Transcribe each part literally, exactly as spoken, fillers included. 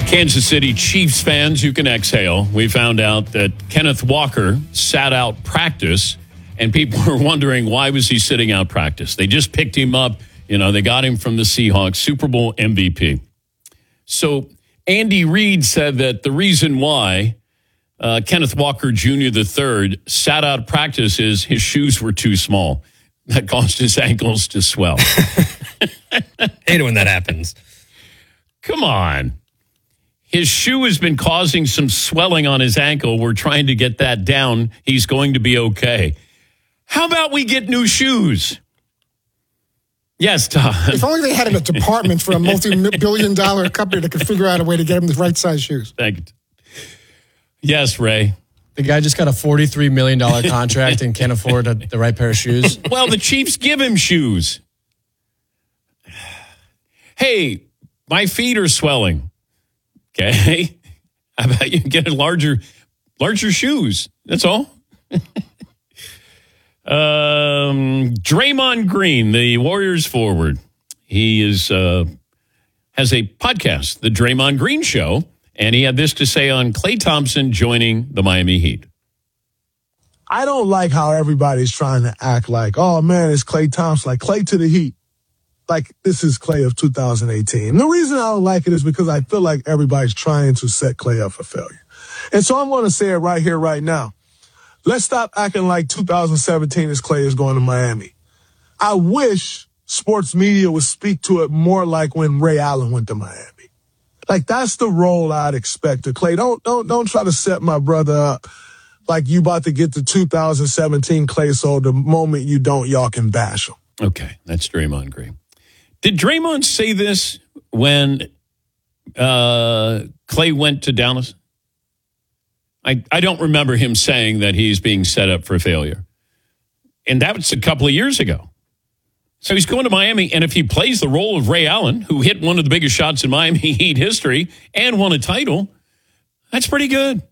Kansas City Chiefs fans, you can exhale. We found out that Kenneth Walker sat out practice, and people were wondering, why was he sitting out practice? They just picked him up. You know, they got him from the Seahawks, Super Bowl M V P. So Andy Reid said that the reason why uh, Kenneth Walker Junior the third sat out practice is his shoes were too small. That caused his ankles to swell. Hate it when that happens. Come on. His shoe has been causing some swelling on his ankle. We're trying to get that down. He's going to be okay. How about we get new shoes? Yes, Todd. If only they had a department for a multi-billion dollar company that could figure out a way to get him the right size shoes. Thank you. Yes, Ray. The guy just got a forty-three million dollars contract and can't afford a, the right pair of shoes. Well, the Chiefs give him shoes. Hey, my feet are swelling. Okay. How about you get a larger, larger shoes? That's all. um, Draymond Green, the Warriors forward. He is uh, has a podcast, The Draymond Green Show, and he had this to say on Klay Thompson joining the Miami Heat. I don't like how everybody's trying to act like, oh, man, it's Klay Thompson, like Klay to the Heat. Like, this is Klay of two thousand eighteen. The reason I don't like it is because I feel like everybody's trying to set Klay up for failure. And so I'm going to say it right here, right now. Let's stop acting like two thousand seventeen is Klay is going to Miami. I wish sports media would speak to it more like when Ray Allen went to Miami. Like, that's the role I'd expect of Klay. Don't, don't, don't try to set my brother up like you about to get to two thousand seventeen Klay, so the moment you don't, y'all can bash him. Okay, that's Draymond Green. Did Draymond say this when uh, Klay went to Dallas? I, I don't remember him saying that he's being set up for failure. And that was a couple of years ago. So he's going to Miami, and if he plays the role of Ray Allen, who hit one of the biggest shots in Miami Heat history and won a title, that's pretty good.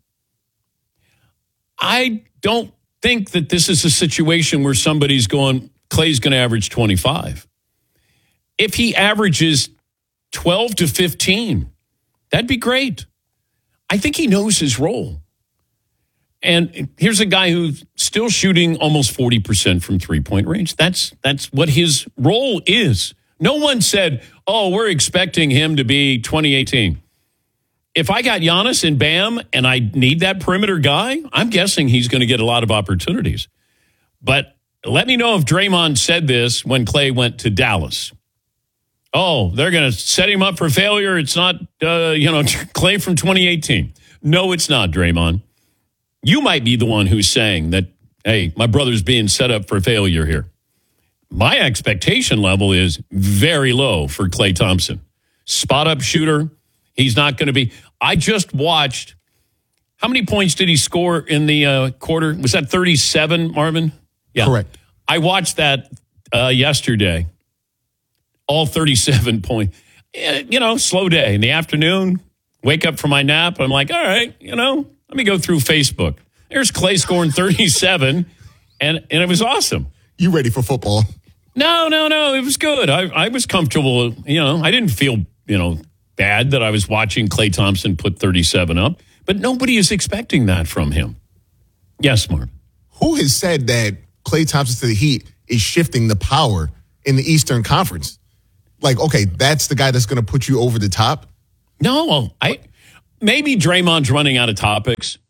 I don't think that this is a situation where somebody's going, Klay's going to average twenty-five. If he averages twelve to fifteen, that'd be great. I think he knows his role. And here's a guy who's still shooting almost forty percent from three-point range. That's that's what his role is. No one said, oh, we're expecting him to be twenty eighteen. If I got Giannis and Bam and I need that perimeter guy, I'm guessing he's going to get a lot of opportunities. But let me know if Draymond said this when Klay went to Dallas. Oh, they're going to set him up for failure. It's not, uh, you know, Klay from twenty eighteen. No, it's not, Draymond. You might be the one who's saying that, hey, my brother's being set up for failure here. My expectation level is very low for Klay Thompson. Spot-up shooter. He's not going to be. I just watched. How many points did he score in the uh, quarter? Was that thirty-seven, Marvin? Yeah. Correct. I watched that uh, yesterday. All thirty-seven points. You know, slow day in the afternoon. Wake up from my nap. I'm like, all right, you know, let me go through Facebook. There's Klay scoring thirty-seven, and, and it was awesome. You ready for football? No, no, no. It was good. I, I was comfortable. You know, I didn't feel, you know, bad that I was watching Klay Thompson put thirty-seven up, but nobody is expecting that from him. Yes, Mark. Who has said that Klay Thompson to the Heat is shifting the power in the Eastern Conference? Like, okay, that's the guy that's going to put you over the top? No, I maybe Draymond's running out of topics.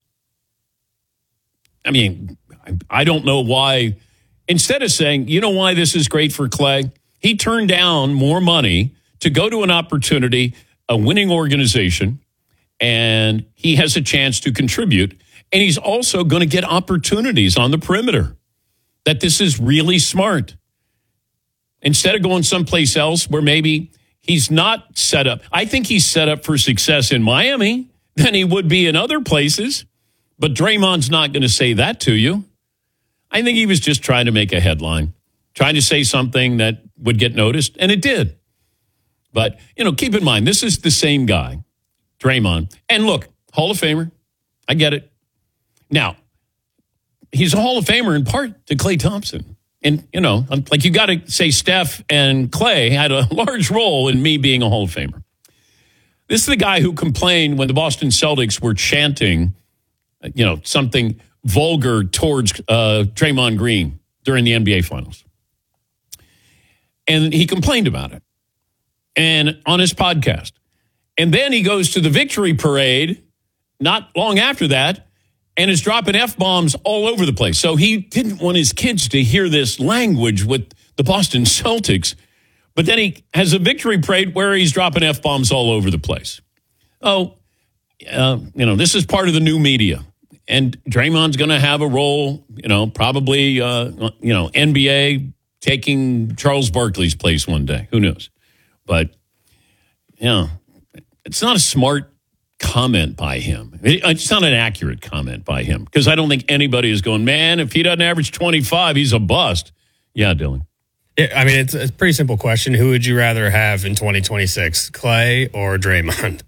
I mean, I, I don't know why. Instead of saying, you know why this is great for Klay? He turned down more money to go to an opportunity, a winning organization, and he has a chance to contribute. And he's also going to get opportunities on the perimeter. That this is really smart. Instead of going someplace else where maybe he's not set up. I think he's set up for success in Miami than he would be in other places. But Draymond's not going to say that to you. I think he was just trying to make a headline, trying to say something that would get noticed, and it did. But, you know, keep in mind, this is the same guy, Draymond. And look, Hall of Famer. I get it. Now, he's a Hall of Famer in part to Klay Thompson. And, you know, like you got to say Steph and Klay had a large role in me being a Hall of Famer. This is the guy who complained when the Boston Celtics were chanting, you know, something vulgar towards uh, Draymond Green during the N B A Finals. And he complained about it and on his podcast. And then he goes to the victory parade not long after that and is dropping F-bombs all over the place. So he didn't want his kids to hear this language with the Boston Celtics. But then he has a victory parade where he's dropping F-bombs all over the place. Oh, uh, you know, this is part of the new media. And Draymond's going to have a role, you know, probably, uh, you know, N B A taking Charles Barkley's place one day. Who knows? But, you know, it's not a smart comment by him. It's not an accurate comment by him because I don't think anybody is going, man, if he doesn't average twenty-five, he's a bust. Yeah, Dylan. Yeah, I mean, it's a pretty simple question. Who would you rather have in twenty twenty-six, Clay or Draymond?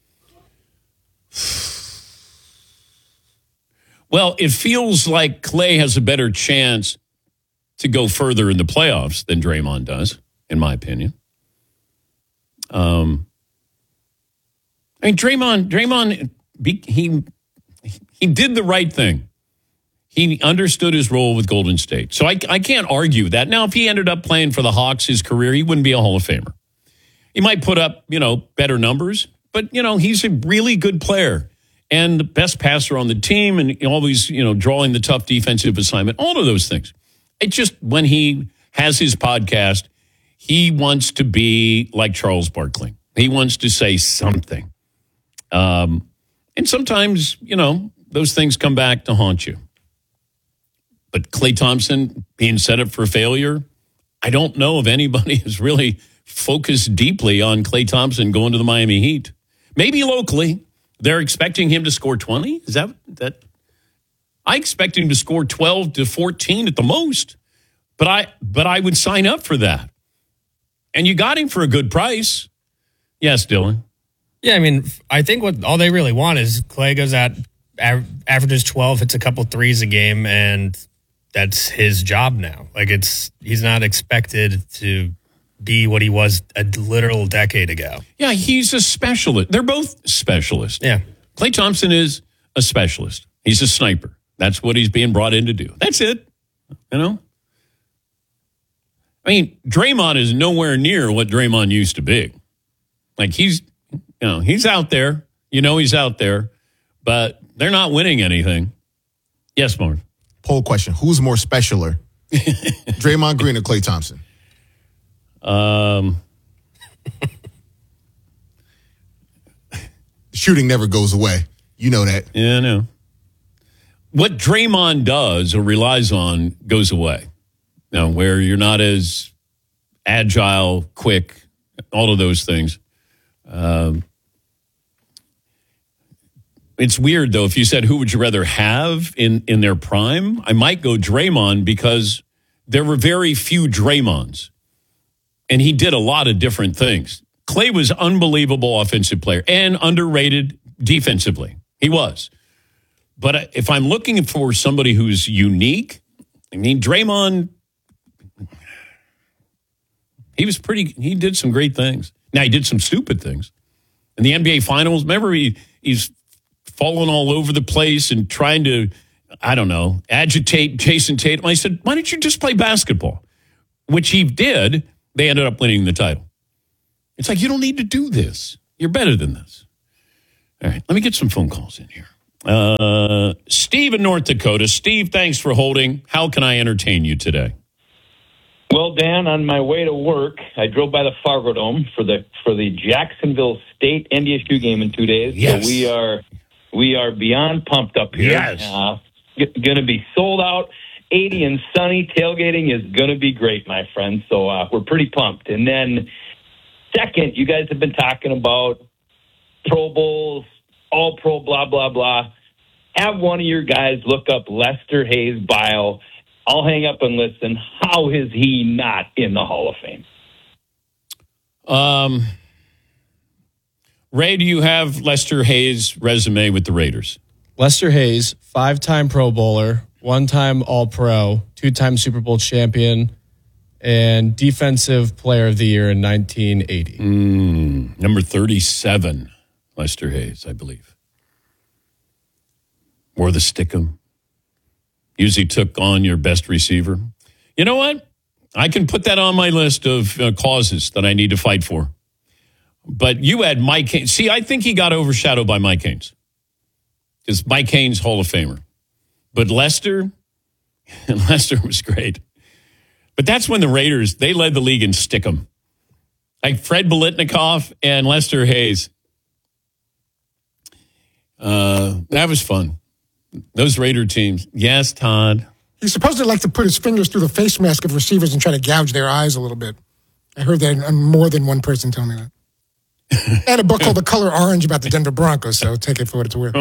Well, it feels like Clay has a better chance to go further in the playoffs than Draymond does, in my opinion. Um, I mean, Draymond, Draymond, he he did the right thing. He understood his role with Golden State. So I, I can't argue that. Now, if he ended up playing for the Hawks his career, he wouldn't be a Hall of Famer. He might put up, you know, better numbers, but, you know, he's a really good player and the best passer on the team and always, you know, drawing the tough defensive assignment, all of those things. It just, when he has his podcast, he wants to be like Charles Barkley. He wants to say something. Um, and sometimes, you know, those things come back to haunt you. But Klay Thompson being set up for failure, I don't know if anybody has really focused deeply on Klay Thompson going to the Miami Heat. Maybe locally, they're expecting him to score twenty. Is that that? I expect him to score twelve to fourteen at the most. But I but I would sign up for that. And you got him for a good price. Yes, Dylan. Yeah, I mean, I think what all they really want is Clay goes out, averages twelve, hits a couple threes a game, and that's his job now. Like, it's he's not expected to be what he was a literal decade ago. Yeah, he's a specialist. They're both specialists. Yeah. Klay Thompson is a specialist. He's a sniper. That's what he's being brought in to do. That's it. You know? I mean, Draymond is nowhere near what Draymond used to be. Like, he's, you know, he's out there. You know he's out there. But they're not winning anything. Yes, Marv. Poll question. Who's more specialer? Draymond Green or Klay Thompson? Um, Shooting never goes away. You know that. Yeah, I know. What Draymond does or relies on goes away. You know, where you're not as agile, quick, all of those things. Um, it's weird, though. If you said, who would you rather have in, in their prime? I might go Draymond because there were very few Draymonds. And he did a lot of different things. Klay was unbelievable offensive player and underrated defensively. He was. But if I'm looking for somebody who's unique, I mean, Draymond, he was pretty, he did some great things. Now, he did some stupid things. In the N B A Finals, remember, he, he's falling all over the place and trying to, I don't know, agitate Jason Tatum. I said, why don't you just play basketball? Which he did. They ended up winning the title. It's like, you don't need to do this. You're better than this. All right, let me get some phone calls in here. Uh, Steve in North Dakota. Steve, thanks for holding. How can I entertain you today? Well, Dan, on my way to work, I drove by the Fargo Dome for the for the Jacksonville State N D S U game in two days. Yes. So we are we are beyond pumped up here. Yes. Uh, going to be sold out. eighty and sunny. Tailgating is going to be great, my friend. So uh, we're pretty pumped. And then second, you guys have been talking about Pro Bowls, all pro, blah, blah, blah. Have one of your guys look up Lester Hayes' bio. I'll hang up and listen. How is he not in the Hall of Fame? Um, Ray, do you have Lester Hayes' resume with the Raiders? Lester Hayes, five-time Pro Bowler, one-time All-Pro, two-time Super Bowl champion, and Defensive Player of the Year in nineteen eighty. Mm, number thirty-seven, Lester Hayes, I believe. Wore the stickum. Usually took on your best receiver. You know what? I can put that on my list of uh, causes that I need to fight for. But you had Mike Haynes. See, I think he got overshadowed by Mike Haynes. Because Mike Haynes, Hall of Famer. But Lester, Lester was great. But that's when the Raiders, they led the league in stickum. Like Fred Biletnikoff and Lester Hayes. Uh, that was fun. Those Raider teams. Yes, Todd. He's supposed to like to put his fingers through the face mask of receivers and try to gouge their eyes a little bit. I heard that and more than one person tell me that. And a book called The Color Orange about the Denver Broncos, so take it for what it's worth.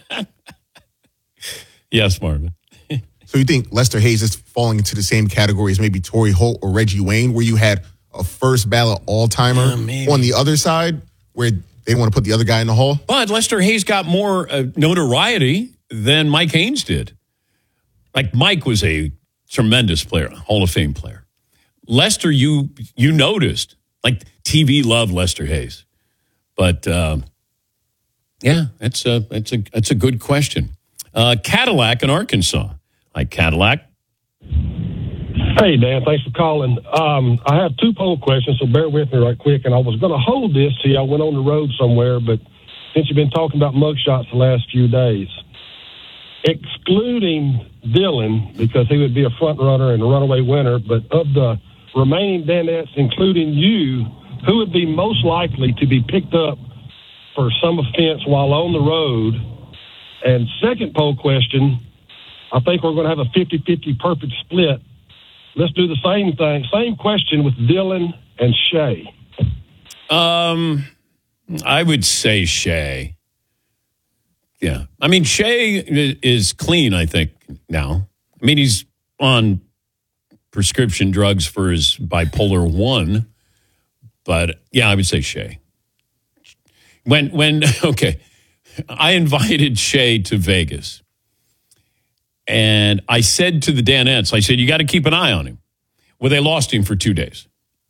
Yes, Marvin. So you think Lester Hayes is falling into the same category as maybe Torrey Holt or Reggie Wayne, where you had a first ballot all-timer yeah, on the other side, where they want to put the other guy in the hall? But Lester Hayes got more uh, notoriety than Mike Haynes did. Like, Mike was a tremendous player, Hall of Fame player. Lester, you you noticed. Like, T V loved Lester Hayes. But, uh, yeah, that's a, that's, a, that's a good question. Uh, Cadillac in Arkansas. Hi, Cadillac. Hey, Dan, thanks for calling. Um, I have two poll questions, so bear with me right quick. And I was going to hold this till I went on the road somewhere, but since you've been talking about mugshots the last few days, excluding Dylan, because he would be a front runner and a runaway winner, but of the remaining Danettes, including you, who would be most likely to be picked up for some offense while on the road? And second poll question, I think we're going to have a fifty-fifty perfect split. Let's do the same thing. Same question with Dylan and Shea. Um, I would say Shea. Yeah. I mean, Shea is clean, I think, now. I mean, he's on prescription drugs for his bipolar one. But, yeah, I would say Shea. When, when, okay, I invited Shea to Vegas. And I said to the Danettes, I said, you got to keep an eye on him. Well, they lost him for two days.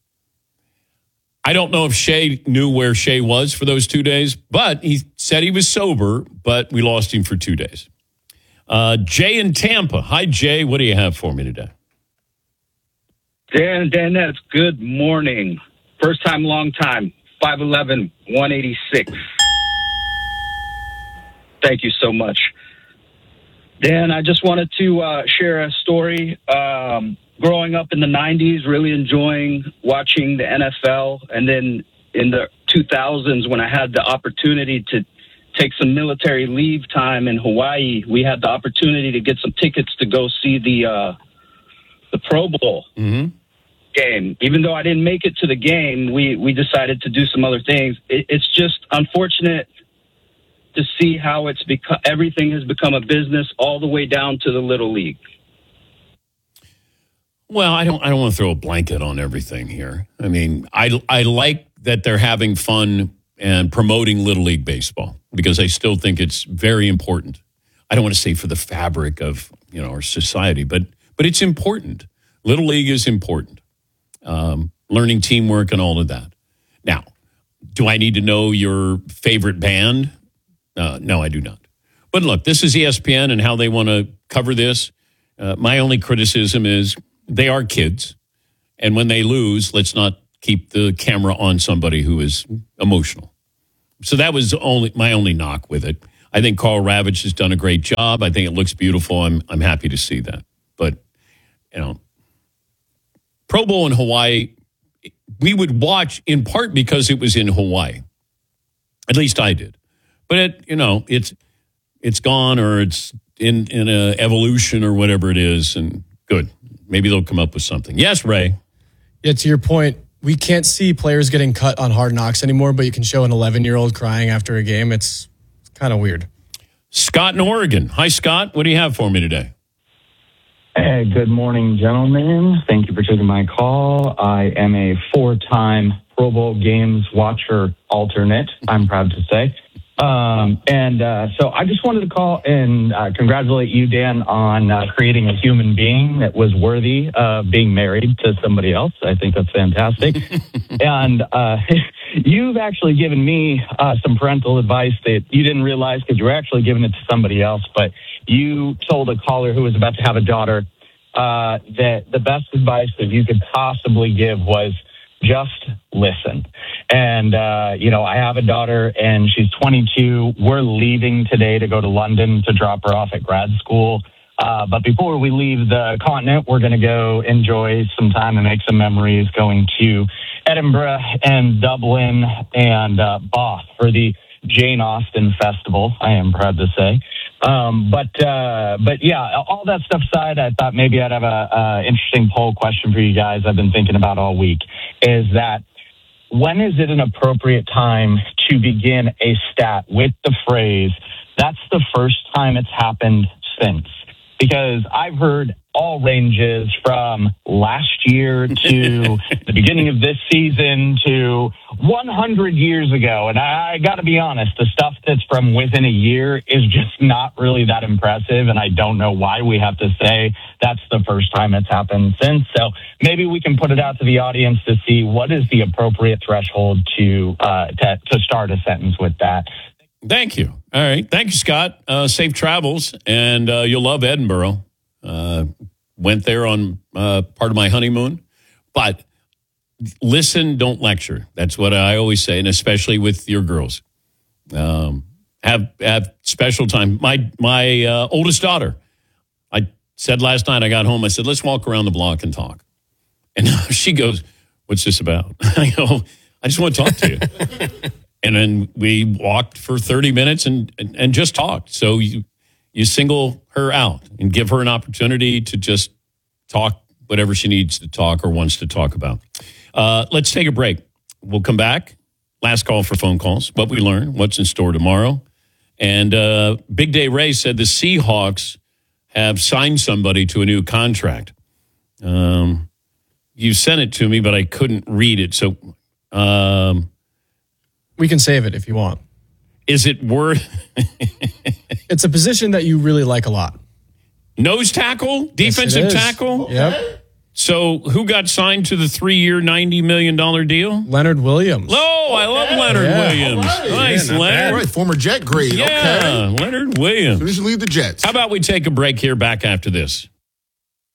I don't know if Shea knew where Shea was for those two days, but he said he was sober, but we lost him for two days. Uh, Jay in Tampa. Hi, Jay. What do you have for me today? Dan, Danettes, good morning. First time, long time. five eleven, one eighty-six. Thank you so much. Dan, I just wanted to uh, share a story. Um, growing up in the nineties, really enjoying watching the N F L. And then in the two thousands, when I had the opportunity to take some military leave time in Hawaii, we had the opportunity to get some tickets to go see the uh, the Pro Bowl mm-hmm. game. Even though I didn't make it to the game, we, we decided to do some other things. It, it's just unfortunate to see how it's become, everything has become a business all the way down to the Little League. Well, I don't I don't want to throw a blanket on everything here. I mean, I, I like that they're having fun and promoting Little League baseball because I still think it's very important. I don't want to say for the fabric of, you know, our society, but but it's important. Little League is important. Um, learning teamwork and all of that. Now, do I need to know your favorite band? Uh, no, I do not. But look, this is E S P N and how they want to cover this. Uh, my only criticism is they are kids. And when they lose, let's not keep the camera on somebody who is emotional. So that was only my only knock with it. I think Carl Ravitch has done a great job. I think it looks beautiful. I'm I'm happy to see that. But, you know, Pro Bowl in Hawaii, we would watch in part because it was in Hawaii. At least I did. But, it, you know, it's it's gone or it's in, in a evolution or whatever it is. And good. Maybe they'll come up with something. Yes, Ray. Yeah, to your point, we can't see players getting cut on Hard Knocks anymore, but you can show an eleven-year-old crying after a game. It's kind of weird. Scott in Oregon. Hi, Scott. What do you have for me today? Hey, good morning, gentlemen. Thank you for taking my call. I am a four-time Pro Bowl games watcher alternate, I'm proud to say. Um, and uh, so I just wanted to call and uh, congratulate you, Dan, on uh, creating a human being that was worthy of being married to somebody else. I think that's fantastic. and uh, you've actually given me uh, some parental advice that you didn't realize because you were actually giving it to somebody else. But you told a caller who was about to have a daughter uh, that the best advice that you could possibly give was just listen. And, uh, you know, I have a daughter and she's twenty-two. We're leaving today to go to London to drop her off at grad school. Uh, but before we leave the continent, we're going to go enjoy some time and make some memories going to Edinburgh and Dublin and uh, Bath for the Jane Austen Festival, I am proud to say. Um, but, uh, but yeah, all that stuff aside, I thought maybe I'd have a, a interesting poll question for you guys I've been thinking about all week, is that when is it an appropriate time to begin a stat with the phrase, that's the first time it's happened since? Because I've heard all ranges from last year to the beginning of this season to one hundred years ago. And I, I got to be honest, the stuff that's from within a year is just not really that impressive. And I don't know why we have to say that's the first time it's happened since. So maybe we can put it out to the audience to see what is the appropriate threshold to uh, to, to start a sentence with that. Thank you. All right. Thank you, Scott. Uh, safe travels, and uh, you'll love Edinburgh. Uh, went there on uh, part of my honeymoon. But listen, don't lecture. That's what I always say, and especially with your girls. Um, have have special time. My, my uh, oldest daughter, I said last night I got home, I said, let's walk around the block and talk. And she goes, what's this about? I go, I just want to talk to you. And then we walked for thirty minutes and, and, and just talked. So you you single her out and give her an opportunity to just talk whatever she needs to talk or wants to talk about. Uh, let's take a break. We'll come back. Last call for phone calls. What we learned, what's in store tomorrow. And uh, Big Day Ray said the Seahawks have signed somebody to a new contract. Um, you sent it to me, but I couldn't read it. So... Um, We can save it if you want. Is it worth? It's a position that you really like a lot. Nose tackle? Defensive yes, tackle? Yep. So who got signed to the three-year, ninety million dollars deal? Leonard Williams. Oh, I love Leonard yeah. Williams. Right. Nice, Yeah, Leonard. right, former Jet grade. Yeah, Okay. Leonard Williams. As soon as you leave the Jets. How about we take a break here, back after this?